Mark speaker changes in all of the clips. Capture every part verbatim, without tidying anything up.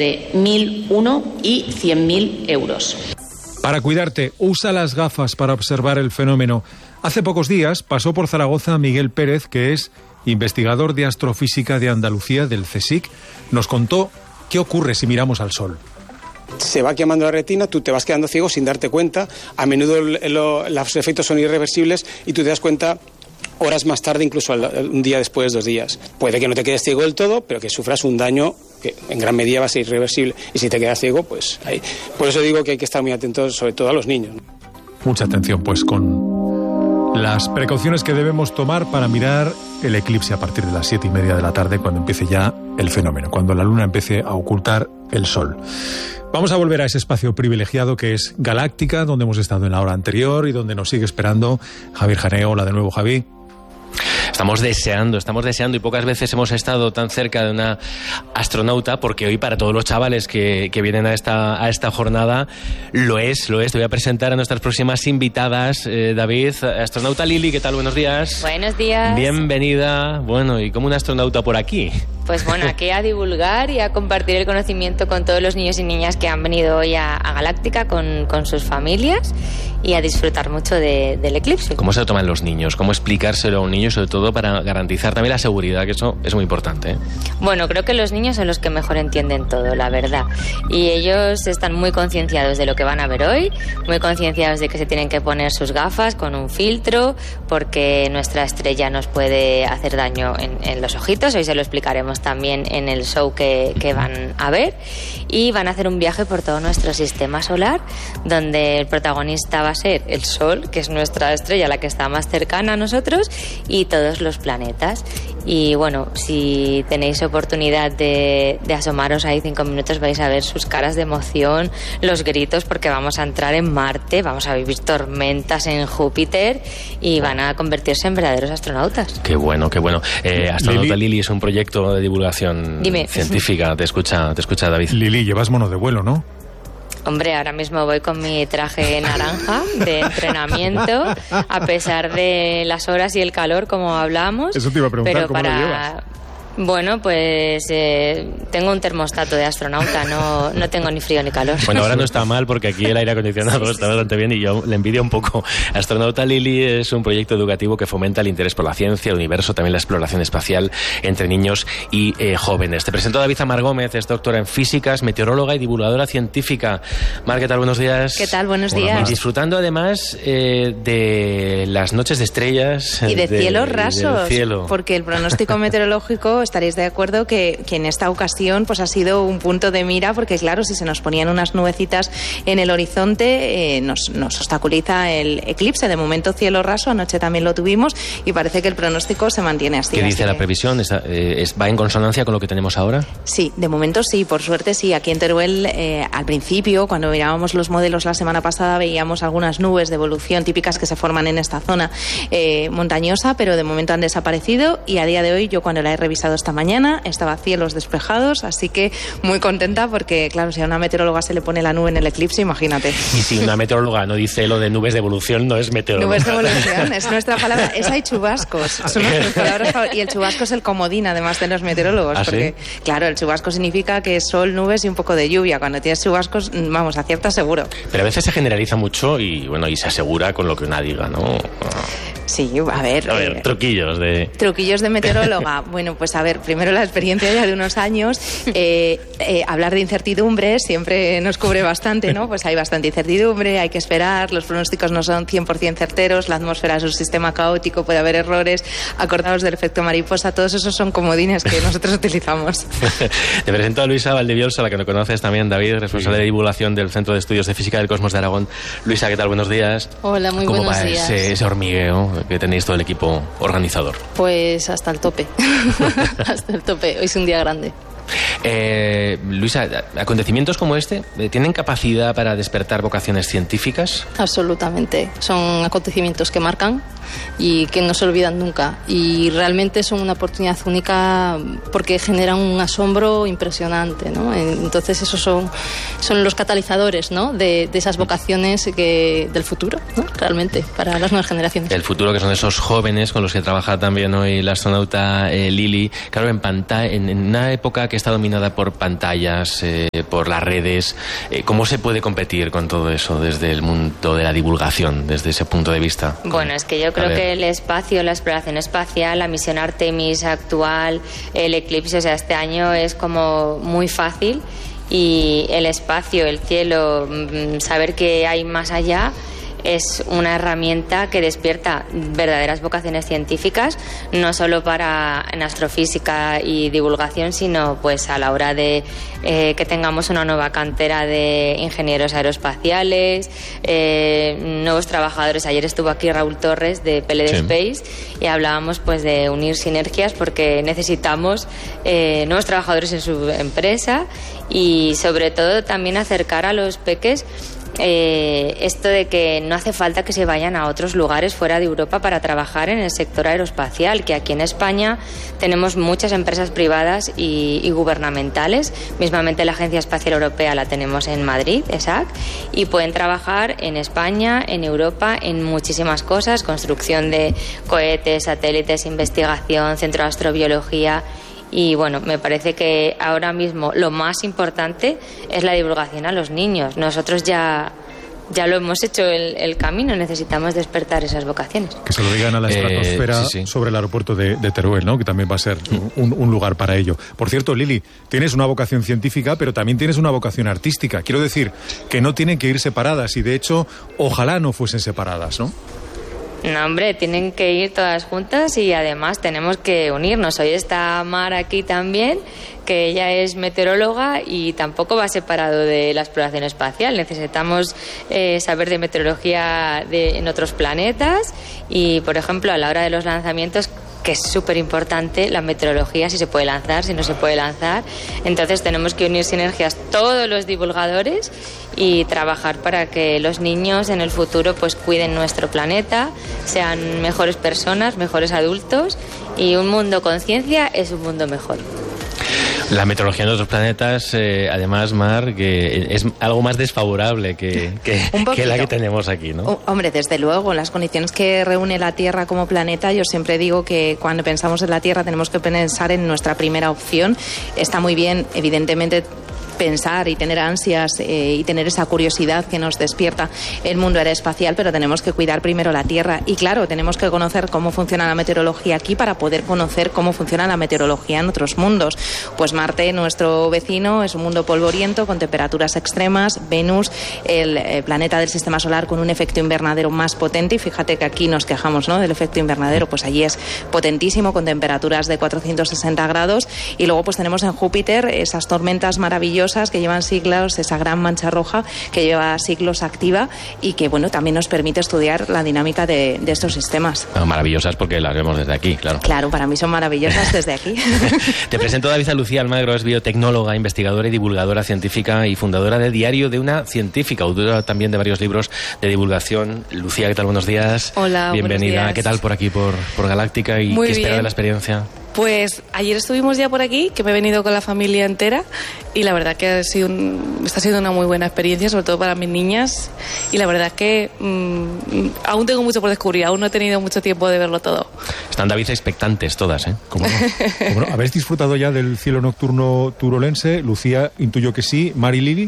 Speaker 1: entre mil uno y cien mil euros.
Speaker 2: Para cuidarte, usa las gafas para observar el fenómeno. Hace pocos días pasó por Zaragoza Miguel Pérez, que es investigador de astrofísica de Andalucía del CSIC. Nos contó qué ocurre si miramos al sol.
Speaker 3: Se va quemando la retina, tú te vas quedando ciego sin darte cuenta. A menudo el, lo, los efectos son irreversibles y tú te das cuenta horas más tarde, incluso un día después, dos días. Puede que no te quedes ciego del todo, pero que sufras un daño que en gran medida va a ser irreversible. Y si te quedas ciego, pues ahí. Por eso digo que hay que estar muy atentos, sobre todo a los niños.
Speaker 2: Mucha atención, pues, con las precauciones que debemos tomar para mirar el eclipse a partir de las siete y media de la tarde, cuando empiece ya el fenómeno, cuando la luna empiece a ocultar el sol. Vamos a volver a ese espacio privilegiado que es Galáctica, donde hemos estado en la hora anterior y donde nos sigue esperando Javier Janeo. Hola de nuevo, Javi.
Speaker 4: Estamos deseando, estamos deseando y pocas veces hemos estado tan cerca de una astronauta, porque hoy para todos los chavales que, que vienen a esta, a esta jornada lo es, lo es. Te voy a presentar a nuestras próximas invitadas, eh, David. Astronauta Lili, ¿qué tal? Buenos días.
Speaker 5: Buenos días.
Speaker 4: Bienvenida. Bueno, ¿y cómo una astronauta por aquí?
Speaker 5: Pues bueno, aquí a divulgar y a compartir el conocimiento con todos los niños y niñas que han venido hoy a, a Galáctica con, con sus familias y a disfrutar mucho de, del eclipse.
Speaker 4: ¿Cómo se lo toman los niños? ¿Cómo explicárselo a un niño, sobre todo para garantizar también la seguridad, que eso es muy importante, ¿eh?
Speaker 5: Bueno, creo que los niños son los que mejor entienden todo, la verdad. Y ellos están muy concienciados de lo que van a ver hoy, muy concienciados de que se tienen que poner sus gafas con un filtro, porque nuestra estrella nos puede hacer daño en, en los ojitos. Hoy se lo explicaremos también en el show que, que van a ver. Y van a hacer un viaje por todo nuestro sistema solar, donde el protagonista va a ser el Sol, que es nuestra estrella, la que está más cercana a nosotros, y todos los planetas. Y bueno, si tenéis oportunidad de, de asomaros ahí cinco minutos, vais a ver sus caras de emoción, los gritos, porque vamos a entrar en Marte, vamos a vivir tormentas en Júpiter y van a convertirse en verdaderos astronautas.
Speaker 4: Qué bueno, qué bueno. Eh, Astronauta Lili. Lili es un proyecto de divulgación
Speaker 5: Dime.
Speaker 4: científica. Te escucha, te escucha David.
Speaker 2: Lili, llevas mono de vuelo, ¿no?
Speaker 5: Hombre, ahora mismo voy con mi traje naranja de entrenamiento, a pesar de las horas y el calor, como hablamos.
Speaker 2: Eso te iba a preguntar,
Speaker 5: pero
Speaker 2: ¿cómo
Speaker 5: para...
Speaker 2: lo llevas?
Speaker 5: Bueno, pues eh, tengo un termostato de astronauta, no, no tengo ni frío ni calor.
Speaker 4: Bueno, ahora no está mal porque aquí el aire acondicionado está bastante bien y yo le envidio un poco. Astronauta Lili es un proyecto educativo que fomenta el interés por la ciencia, el universo, también la exploración espacial entre niños y eh, jóvenes. Te presento a David Amar Gómez, es doctora en físicas, meteoróloga y divulgadora científica. Mar, ¿qué tal? Buenos días.
Speaker 5: ¿Qué tal? Buenos
Speaker 4: Hola,
Speaker 5: días.
Speaker 4: Mar. Disfrutando además eh, de las noches de estrellas.
Speaker 6: Y de, de cielos rasos,
Speaker 4: cielo.
Speaker 6: Porque el pronóstico meteorológico, estaréis de acuerdo que, que en esta ocasión pues ha sido un punto de mira, porque claro, si se nos ponían unas nubecitas en el horizonte, eh, nos, nos obstaculiza el eclipse. De momento cielo raso, anoche también lo tuvimos y parece que el pronóstico se mantiene así.
Speaker 4: ¿Qué dice
Speaker 6: así
Speaker 4: la
Speaker 6: que...
Speaker 4: previsión? ¿Está, eh, es, ¿Va en consonancia con lo que tenemos ahora?
Speaker 6: Sí, de momento sí, por suerte sí. Aquí en Teruel, eh, al principio, cuando mirábamos los modelos la semana pasada, veíamos algunas nubes de evolución típicas que se forman en esta zona eh, montañosa, pero de momento han desaparecido y a día de hoy, yo cuando la he revisado esta mañana, estaba cielos despejados, así que muy contenta porque, claro, si a una meteoróloga se le pone la nube en el eclipse, imagínate.
Speaker 4: Y si una meteoróloga no dice lo de nubes de evolución, no es meteoróloga.
Speaker 6: Nubes de evolución, es nuestra palabra. Esa y chubascos, son nuestras palabras favoritas. Y el chubasco es el comodín, además, de los meteorólogos.
Speaker 4: ¿Ah,
Speaker 6: porque,
Speaker 4: sí?
Speaker 6: claro, el chubasco significa que es sol, nubes y un poco de lluvia. Cuando tienes chubascos, vamos, aciertas seguro.
Speaker 4: Pero a veces se generaliza mucho y, bueno, y se asegura con lo que una diga, ¿no?
Speaker 6: Sí, a ver...
Speaker 4: A ver,
Speaker 6: eh,
Speaker 4: truquillos de...
Speaker 6: Truquillos de meteoróloga. Bueno, pues a ver, primero la experiencia ya de unos años. Eh, eh, hablar de incertidumbre siempre nos cubre bastante, ¿no? Pues hay bastante incertidumbre, hay que esperar, los pronósticos no son cien por ciento certeros, la atmósfera es un sistema caótico, puede haber errores, acordados del efecto mariposa, todos esos son comodines que nosotros utilizamos.
Speaker 4: Te presento a Luisa Valdivioso, a la que no conoces también, David, responsable sí. de divulgación del Centro de Estudios de Física del Cosmos de Aragón. Luisa, ¿qué tal? Buenos días.
Speaker 7: Hola, muy
Speaker 4: ¿Cómo
Speaker 7: buenos
Speaker 4: va
Speaker 7: días.
Speaker 4: Ese, ese hormigueo que tenéis todo el equipo organizador?
Speaker 7: Pues hasta el tope, hasta el tope. Hoy es un día grande.
Speaker 4: Eh, Luisa, ¿acontecimientos como este tienen capacidad para despertar vocaciones científicas?
Speaker 7: Absolutamente. Son acontecimientos que marcan y que no se olvidan nunca. Y realmente son una oportunidad única porque generan un asombro impresionante, ¿no? Entonces esos son, son los catalizadores, ¿no? de, de esas vocaciones que, del futuro, ¿no? Realmente, para las nuevas generaciones.
Speaker 4: El futuro, que son esos jóvenes con los que trabaja también hoy la astronauta eh, Lili. Claro, en pantalla, en, en una época que está dominada por pantallas, eh, por las redes. Eh, ¿Cómo se puede competir con todo eso desde el mundo de la divulgación, desde ese punto de vista?
Speaker 5: Bueno, es que yo creo que el espacio, la exploración espacial, la misión Artemis actual, el eclipse, o sea, este año es como muy fácil, y el espacio, el cielo, saber que hay más allá, es una herramienta que despierta verdaderas vocaciones científicas, no solo para en astrofísica y divulgación, sino pues a la hora de eh, que tengamos una nueva cantera de ingenieros aeroespaciales, eh, nuevos trabajadores. Ayer estuvo aquí Raúl Torres de P L D
Speaker 4: Sí.
Speaker 5: Space y hablábamos pues de unir sinergias, porque necesitamos eh, nuevos trabajadores en su empresa, y sobre todo también acercar a los peques Eh, esto de que no hace falta que se vayan a otros lugares fuera de Europa para trabajar en el sector aeroespacial, que aquí en España tenemos muchas empresas privadas y, y gubernamentales. Mismamente la Agencia Espacial Europea la tenemos en Madrid, E S A C, y pueden trabajar en España, en Europa, en muchísimas cosas: construcción de cohetes, satélites, investigación, centro de astrobiología. Y bueno, me parece que ahora mismo lo más importante es la divulgación a los niños. Nosotros ya, ya lo hemos hecho el, el camino, necesitamos despertar esas vocaciones.
Speaker 2: Que se lo digan a la estratosfera
Speaker 4: eh, sí, sí.
Speaker 2: sobre el aeropuerto de, de Teruel, ¿no? Que también va a ser un, un lugar para ello. Por cierto, Lili, tienes una vocación científica, pero también tienes una vocación artística. Quiero decir que no tienen que ir separadas, y de hecho, ojalá no fuesen separadas, ¿no?
Speaker 5: No, hombre, tienen que ir todas juntas, y además tenemos que unirnos. Hoy está Mar aquí también, que ella es meteoróloga y tampoco va separado de la exploración espacial. Necesitamos eh, saber de meteorología de, en otros planetas, y, por ejemplo, a la hora de los lanzamientos, que es súper importante la meteorología, si se puede lanzar, si no se puede lanzar. Entonces tenemos que unir sinergias todos los divulgadores y trabajar para que los niños en el futuro pues cuiden nuestro planeta, sean mejores personas, mejores adultos, y un mundo con ciencia es un mundo mejor.
Speaker 4: La meteorología en otros planetas, eh, además, Mar, que es algo más desfavorable que, que, que la que tenemos aquí, ¿no?
Speaker 6: Oh, hombre, desde luego, las condiciones que reúne la Tierra como planeta, yo siempre digo que cuando pensamos en la Tierra tenemos que pensar en nuestra primera opción. Está muy bien, evidentemente, pensar y tener ansias eh, y tener esa curiosidad que nos despierta el mundo aeroespacial, pero tenemos que cuidar primero la Tierra. Y claro, tenemos que conocer cómo funciona la meteorología aquí para poder conocer cómo funciona la meteorología en otros mundos. Pues Marte, nuestro vecino, es un mundo polvoriento con temperaturas extremas. Venus, el eh, planeta del sistema solar con un efecto invernadero más potente, y fíjate que aquí nos quejamos, ¿no?, del efecto invernadero, pues allí es potentísimo, con temperaturas de cuatrocientos sesenta grados. Y luego pues tenemos en Júpiter esas tormentas maravillosas que llevan siglos, esa gran mancha roja que lleva siglos activa, y que bueno, también nos permite estudiar la dinámica de, de estos sistemas.
Speaker 4: Bueno, maravillosas porque las vemos desde aquí, claro.
Speaker 6: Claro, para mí son maravillosas desde aquí.
Speaker 4: Te presento a David Lucía Almagro, es biotecnóloga, investigadora y divulgadora científica, y fundadora de Diario de una Científica, autora también de varios libros de divulgación. Lucía, ¿qué tal? Buenos días.
Speaker 8: Hola,
Speaker 4: bienvenida.
Speaker 8: buenos días.
Speaker 4: ¿Qué tal por aquí, por, por Galáctica? ¿Y
Speaker 8: Muy
Speaker 4: qué espera
Speaker 8: bien.
Speaker 4: de la experiencia?
Speaker 8: Pues ayer estuvimos ya por aquí, que me he venido con la familia entera, y la verdad que ha sido un, está siendo una muy buena experiencia, sobre todo para mis niñas, y la verdad es que mmm, aún tengo mucho por descubrir, aún no he tenido mucho tiempo de verlo todo.
Speaker 4: Están, David, expectantes todas, ¿eh?
Speaker 2: ¿Cómo no? ¿Cómo no? ¿Habéis disfrutado ya del cielo nocturno turolense? Lucía, intuyo que sí. Mari, Lili.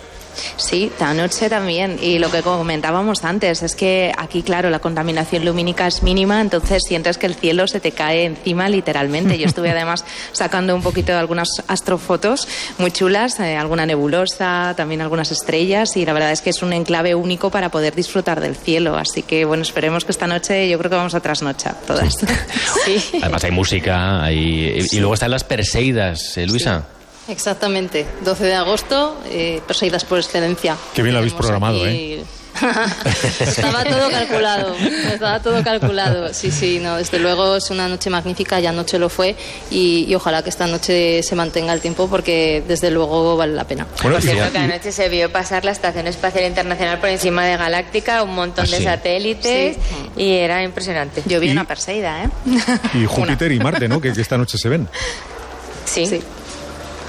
Speaker 6: Sí, esta noche también. Y lo que comentábamos antes es que aquí, claro, la contaminación lumínica es mínima, entonces sientes que el cielo se te cae encima literalmente. Yo estuve además sacando un poquito de algunas astrofotos muy chulas, eh, alguna nebulosa, también algunas estrellas, y la verdad es que es un enclave único para poder disfrutar del cielo. Así que, bueno, esperemos que esta noche yo creo que vamos a trasnochar todas.
Speaker 4: Sí. Sí. Además hay música, hay... Sí. Y luego están las Perseidas, ¿eh, Luisa?
Speaker 7: Sí. Exactamente, doce de agosto, eh, Perseidas por excelencia.
Speaker 2: Qué bien lo habéis programado,
Speaker 7: aquí...
Speaker 2: ¿eh?
Speaker 7: Estaba todo calculado, estaba todo calculado. Sí, sí, no, desde luego es una noche magnífica, ya anoche lo fue, y, y ojalá que esta noche se mantenga el tiempo, porque desde luego vale la pena.
Speaker 5: Bueno, por cierto, que anoche se vio pasar la Estación Espacial Internacional por encima de Galáctica, un montón ¿Ah, de sí? satélites, sí. y era impresionante.
Speaker 6: Yo vi
Speaker 2: y,
Speaker 6: una Perseida, ¿eh?
Speaker 2: Y Júpiter y Marte, ¿no? Que, que esta noche se ven.
Speaker 5: Sí. sí.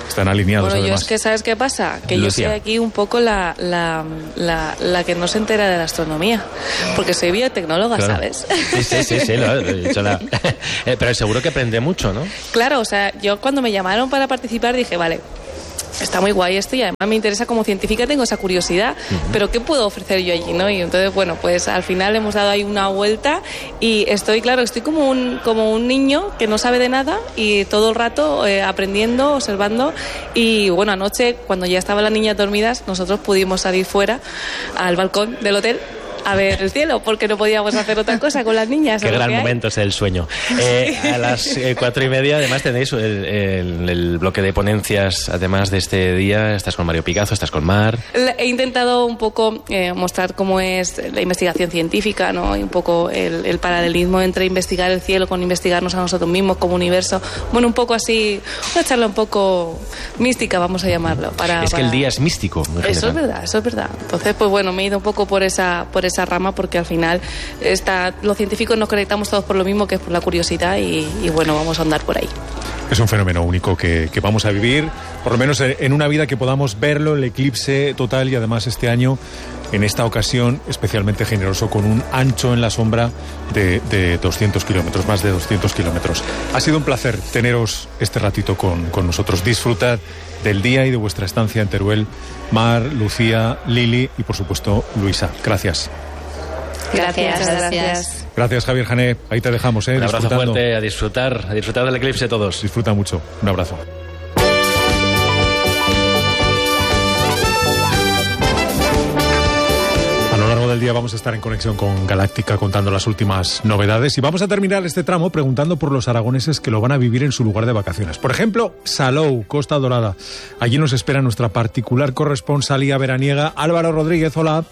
Speaker 2: Están alineados,
Speaker 8: bueno,
Speaker 2: además.
Speaker 8: yo es que, ¿sabes qué pasa? Que
Speaker 4: Lucía.
Speaker 8: yo soy aquí un poco la, la, la, la que no se entera de la astronomía. Porque soy biotecnóloga,
Speaker 4: Claro.
Speaker 8: ¿sabes?
Speaker 4: Sí, sí, sí, sí, lo he dicho la- Eh, pero seguro que aprende mucho, ¿no?
Speaker 8: Claro, o sea, yo cuando me llamaron para participar dije, vale, está muy guay esto y además me interesa como científica, tengo esa curiosidad, uh-huh. pero ¿qué puedo ofrecer yo allí, no? Y entonces, bueno, pues al final hemos dado ahí una vuelta y estoy, claro, estoy como un, como un niño que no sabe de nada y todo el rato eh, aprendiendo, observando y bueno, anoche cuando ya estaban las niñas dormidas, nosotros pudimos salir fuera al balcón del hotel a ver el cielo, porque no podíamos hacer otra cosa con las niñas.
Speaker 4: Qué gran
Speaker 8: que
Speaker 4: momento es el sueño. Eh, a las eh, cuatro y media, además, tenéis el, el, el bloque de ponencias, además de este día. Estás con Mario Picazo, estás con Mar.
Speaker 8: He intentado un poco eh, mostrar cómo es la investigación científica, ¿no? Y un poco el, el paralelismo entre investigar el cielo con investigarnos a nosotros mismos como universo. Bueno, un poco así, una charla un poco mística, vamos a llamarlo. Para,
Speaker 4: es que
Speaker 8: para...
Speaker 4: el día es místico.
Speaker 8: Eso es verdad, eso es verdad. Entonces, pues bueno, me he ido un poco por esa, por esa rama porque al final está, los científicos nos conectamos todos por lo mismo, que es por la curiosidad y, y bueno, vamos a andar por ahí.
Speaker 2: Es un fenómeno único que, que vamos a vivir, por lo menos en una vida que podamos verlo, el eclipse total, y además este año, en esta ocasión, especialmente generoso, con un ancho en la sombra de, de doscientos kilómetros, más de doscientos kilómetros. Ha sido un placer teneros este ratito con, con nosotros. Disfrutad del día y de vuestra estancia en Teruel. Mar, Lucía, Lili y, por supuesto, Luisa. Gracias.
Speaker 5: Gracias,
Speaker 8: Muchas
Speaker 5: gracias.
Speaker 2: Gracias, Javier Jané. Ahí te dejamos, ¿eh?
Speaker 4: Un abrazo
Speaker 2: Disfrutando.
Speaker 4: fuerte, a disfrutar, a disfrutar del eclipse todos.
Speaker 2: Disfruta mucho. Un abrazo. A lo largo del día vamos a estar en conexión con Galáctica contando las últimas novedades y vamos a terminar este tramo preguntando por los aragoneses que lo van a vivir en su lugar de vacaciones. Por ejemplo, Salou, Costa Dorada. Allí nos espera nuestra particular corresponsalía veraniega, Álvaro Rodríguez. Hola.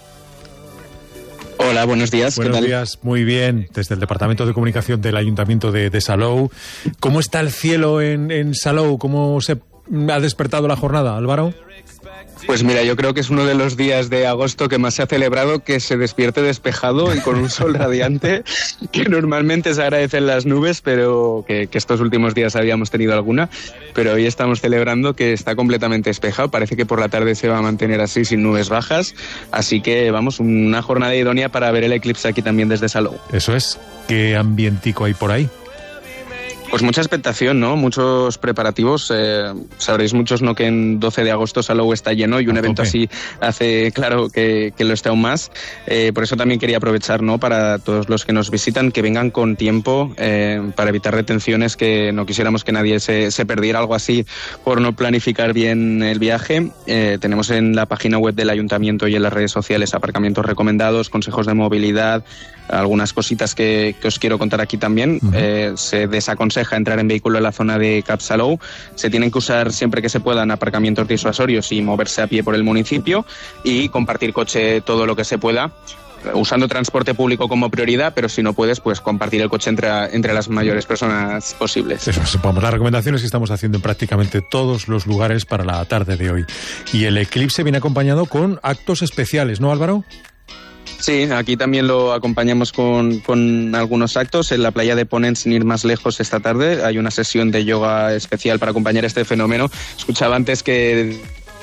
Speaker 9: Hola, buenos días.
Speaker 2: Buenos
Speaker 9: ¿Qué tal?
Speaker 2: días, muy bien, desde el Departamento de Comunicación del Ayuntamiento de, de Salou. ¿Cómo está el cielo en, en Salou? ¿Cómo se ha despertado la jornada, Álvaro?
Speaker 9: Pues mira, yo creo que es uno de los días de agosto que más se ha celebrado que se despierte despejado y con un sol radiante, que normalmente se agradecen las nubes, pero que, que estos últimos días habíamos tenido alguna, pero hoy estamos celebrando que está completamente despejado. Parece que por la tarde se va a mantener así, sin nubes bajas, así que vamos, una jornada idónea para ver el eclipse aquí también desde Salou.
Speaker 2: Eso es. ¿Qué ambientico hay por ahí?
Speaker 9: Pues mucha expectación, ¿no? Muchos preparativos. Eh, sabréis muchos, ¿no?, que en doce de agosto Salou está lleno y un
Speaker 2: A
Speaker 9: evento
Speaker 2: tope.
Speaker 9: así hace, claro, que, que lo esté aún más. Eh, por eso también quería aprovechar, ¿no?, para todos los que nos visitan, que vengan con tiempo eh, para evitar retenciones, que no quisiéramos que nadie se, se perdiera algo así por no planificar bien el viaje. Eh, tenemos en la página web del Ayuntamiento y en las redes sociales aparcamientos recomendados, consejos de movilidad, algunas cositas que, que os quiero contar aquí también. Uh-huh. Eh, se desaconseja entrar en vehículo en la zona de Cap Salou. Se tienen que usar siempre que se puedan aparcamientos disuasorios y moverse a pie por el municipio y compartir coche todo lo que se pueda, usando transporte público como prioridad, pero si no puedes, pues compartir el coche entre, entre las mayores personas posibles.
Speaker 2: Eso es, vamos, las recomendaciones que estamos haciendo en prácticamente todos los lugares para la tarde de hoy. Y el eclipse viene acompañado con actos especiales, ¿no, Álvaro?
Speaker 9: Sí, aquí también lo acompañamos con, con algunos actos. En la playa de Ponent, sin ir más lejos, esta tarde hay una sesión de yoga especial para acompañar este fenómeno. Escuchaba antes que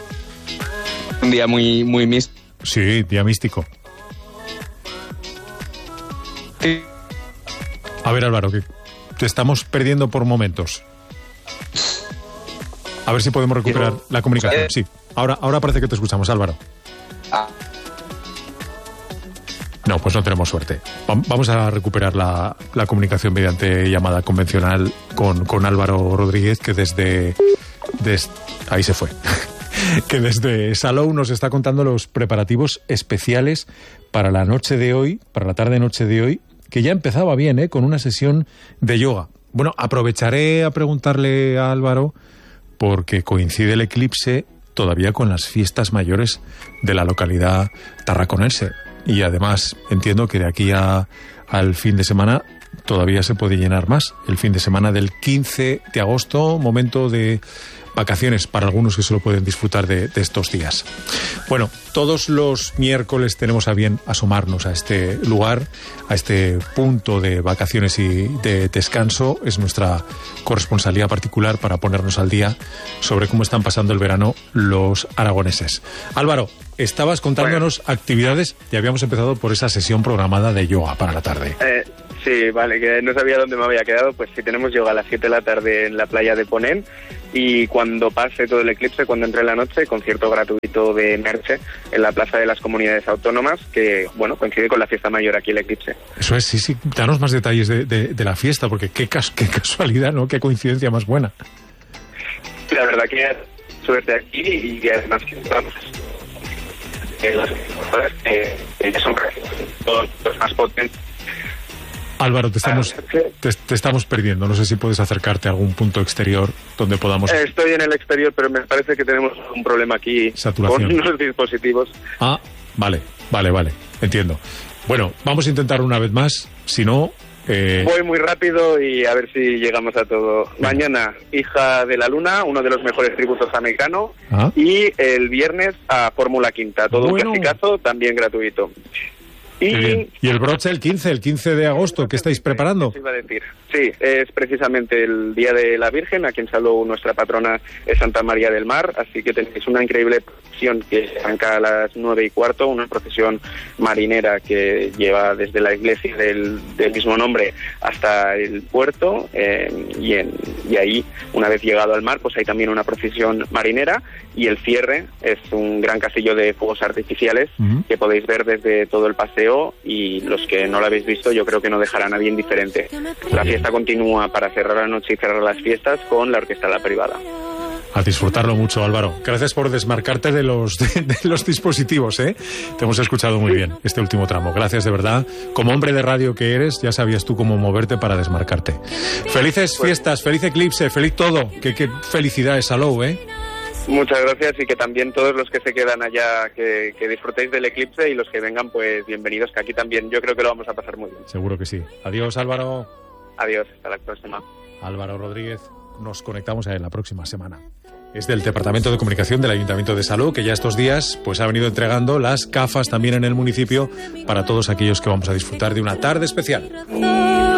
Speaker 9: un día muy, muy místico.
Speaker 2: Sí, día místico.
Speaker 9: Sí.
Speaker 2: A ver, Álvaro, que te estamos perdiendo por momentos. A ver si podemos recuperar
Speaker 9: Quiero...
Speaker 2: la comunicación. Sí, ahora, ahora parece que te escuchamos, Álvaro.
Speaker 9: Ah.
Speaker 2: No, pues no tenemos suerte. Vamos a recuperar la, la comunicación mediante llamada convencional con, con Álvaro Rodríguez, que desde, desde... Ahí se fue. que desde Salou nos está contando los preparativos especiales para la noche de hoy, para la tarde-noche de hoy, que ya empezaba bien, ¿eh?, con una sesión de yoga. Bueno, aprovecharé a preguntarle a Álvaro, porque coincide el eclipse todavía con las fiestas mayores de la localidad tarraconense. Y además entiendo que de aquí a, al fin de semana todavía se puede llenar más. El fin de semana del quince de agosto, momento de vacaciones para algunos que solo pueden disfrutar de, de estos días. Bueno, todos los miércoles tenemos a bien asomarnos a este lugar, a este punto de vacaciones y de descanso. Es nuestra corresponsalía particular para ponernos al día sobre cómo están pasando el verano los aragoneses. Álvaro, estabas contándonos bueno. actividades y habíamos empezado por esa sesión programada de yoga para la tarde.
Speaker 9: Eh, sí, vale, que no sabía dónde me había quedado. Pues sí, tenemos yoga a las siete de la tarde en la playa de Ponent, y cuando pase todo el eclipse, cuando entre la noche, concierto gratuito de Merche en la Plaza de las Comunidades Autónomas, que, bueno, coincide con la fiesta mayor aquí, el eclipse.
Speaker 2: Eso es, sí, sí. Danos más detalles de, de, de la fiesta, porque qué, cas qué casualidad, ¿no? Qué coincidencia más buena.
Speaker 9: La verdad que suerte aquí, y además que vamos... Eh, las eh, eh, son todos los más potentes.
Speaker 2: Álvaro, te estamos, te, te estamos perdiendo. No sé si puedes acercarte a algún punto exterior donde podamos...
Speaker 9: Eh, estoy en el exterior, pero me parece que tenemos un problema aquí
Speaker 2: Saturación.
Speaker 9: con los dispositivos.
Speaker 2: Ah, vale, vale, vale. Entiendo. Bueno, vamos a intentar una vez más. Si no... Eh...
Speaker 9: Voy muy rápido y a ver si llegamos a todo. Bien. Mañana, Hija de la Luna, uno de los mejores tributos a Mecano. ¿Ah? Y el viernes a Fórmula Quinta. Todo bueno. un clasicazo, también gratuito.
Speaker 2: Y, y el broche el quince, el quince de agosto, ¿qué estáis preparando?
Speaker 9: Iba a decir. Sí, es precisamente el Día de la Virgen, a quien saludó nuestra patrona es Santa María del Mar, así que tenéis una increíble procesión que arranca a las nueve y cuarto, una procesión marinera que lleva desde la iglesia del, del mismo nombre hasta el puerto, eh, y, en, y ahí, una vez llegado al mar, pues hay también una procesión marinera, y el cierre es un gran castillo de fuegos artificiales uh-huh. que podéis ver desde todo el paseo, y los que no lo habéis visto yo creo que no dejará a nadie indiferente. La fiesta continúa para cerrar la noche y cerrar las fiestas con la Orquesta La Privada.
Speaker 2: A disfrutarlo mucho, Álvaro. Gracias por desmarcarte de los, de, de los dispositivos, ¿eh? Te hemos escuchado muy bien este último tramo. Gracias, de verdad. Como hombre de radio que eres, ya sabías tú cómo moverte para desmarcarte. Felices fiestas, feliz eclipse, feliz todo. Qué, qué felicidad es Salou, ¿eh?
Speaker 9: Muchas gracias, y que también todos los que se quedan allá, que, que disfrutéis del eclipse, y los que vengan, pues bienvenidos, que aquí también yo creo que lo vamos a pasar muy bien.
Speaker 2: Seguro que sí. Adiós, Álvaro.
Speaker 9: Adiós, hasta la próxima.
Speaker 2: Álvaro Rodríguez, nos conectamos a él la próxima semana. Es del Departamento de Comunicación del Ayuntamiento de Salou, que ya estos días pues ha venido entregando las gafas también en el municipio para todos aquellos que vamos a disfrutar de una tarde especial.